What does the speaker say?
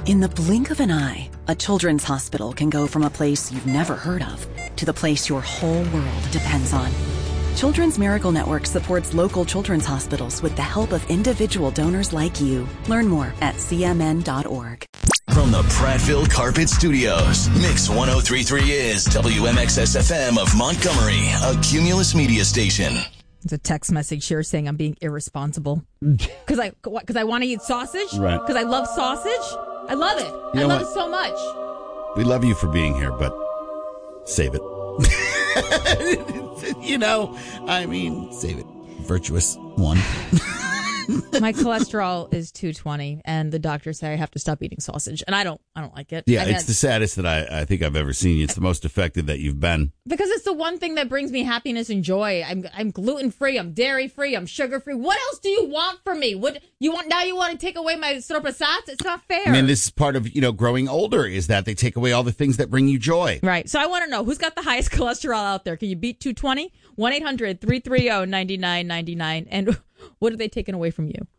In the blink of an eye, a children's hospital can go from a place you've never heard of to the place your whole world depends on. Children's Miracle Network supports local children's hospitals with the help of individual donors like you. Learn more at cmn.org. From the Prattville Carpet Studios, Mix 1033 is WMXS-FM of Montgomery, a Cumulus media station. There's a text message here saying I'm being irresponsible. Because I want to eat sausage? Right. Because I love sausage? I love it. I love it so much. We love you for being here, but save it. Save it. Virtuous one. My cholesterol is 220, and the doctors say I have to stop eating sausage, and I don't like it. Yeah, it's the saddest that I think I've ever seen you. It's the most effective that you've been. Because it's the one thing that brings me happiness and joy. I'm gluten-free, I'm dairy-free, I'm sugar-free. What else do you want from me? What you want now? You want to take away my stroppasats? It's not fair. I mean, this is part of, growing older, is that they take away all the things that bring you joy. Right. So I want to know, who's got the highest cholesterol out there? Can you beat 220? 1-800-330-9999. And what are they taking away from you?